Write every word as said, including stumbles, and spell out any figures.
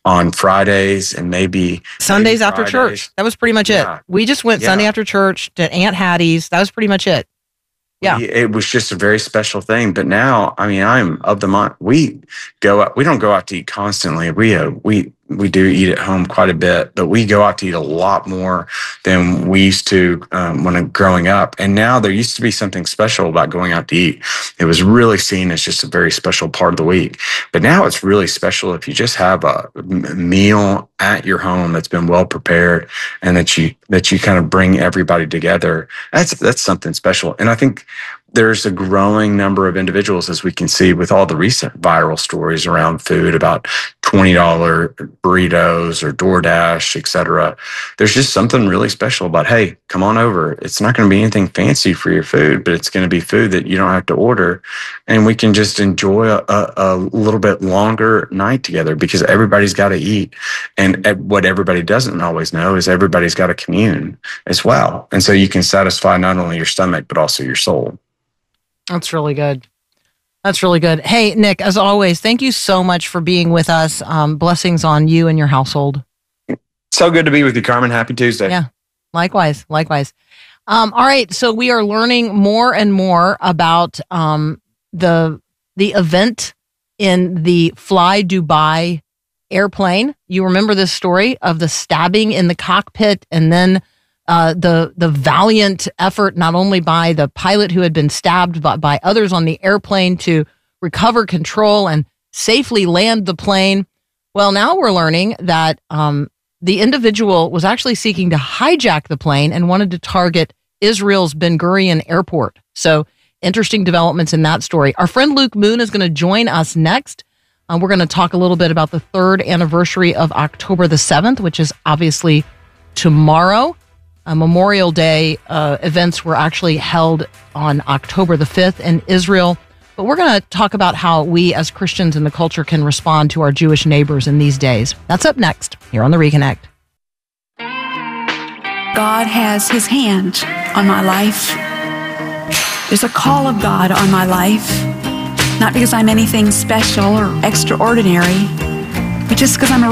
on Fridays and maybe Sundays maybe after Fridays. church. That was pretty much Yeah. it. We just went Yeah. Sunday after church to Aunt Hattie's. That was pretty much it. Yeah. We- It was just a very special thing. But now, I mean, I'm of the mind. We go out, we don't go out to eat constantly. We, uh, we, we do eat at home quite a bit, but we go out to eat a lot more than we used to um, when I'm growing up. And now there used to be something special about going out to eat. It was really seen as just a very special part of the week. But now it's really special if you just have a m- meal at your home that's been well prepared and that you that you kind of bring everybody together. That's that's something special. And I think there's a growing number of individuals, as we can see with all the recent viral stories around food about twenty dollars burritos or DoorDash, et cetera. There's just something really special about, hey, come on over. It's not going to be anything fancy for your food, but it's going to be food that you don't have to order. And we can just enjoy a, a, a little bit longer night together because everybody's got to eat. And what everybody doesn't always know is everybody's got to commune as well. And so you can satisfy not only your stomach, but also your soul. That's really good. That's really good. Hey, Nick, as always, thank you so much for being with us. Um, blessings on you and your household. So good to be with you, Carmen. Happy Tuesday. Yeah, likewise, likewise. Um, all right, so we are learning more and more about um, the the event in the Fly Dubai airplane. You remember this story of the stabbing in the cockpit and then Uh, the the valiant effort not only by the pilot who had been stabbed, but by others on the airplane to recover control and safely land the plane. Well, now we're learning that um, the individual was actually seeking to hijack the plane and wanted to target Israel's Ben Gurion Airport. So interesting developments in that story. Our friend Luke Moon is going to join us next. Uh, we're going to talk a little bit about the third anniversary of October the seventh, which is obviously tomorrow. Uh, Memorial Day uh, events were actually held on October the fifth in Israel. But we're going to talk about how we as Christians in the culture can respond to our Jewish neighbors in these days. That's up next here on The Reconnect. God has his hand on my life. There's a call of God on my life. Not because I'm anything special or extraordinary, but just because I'm a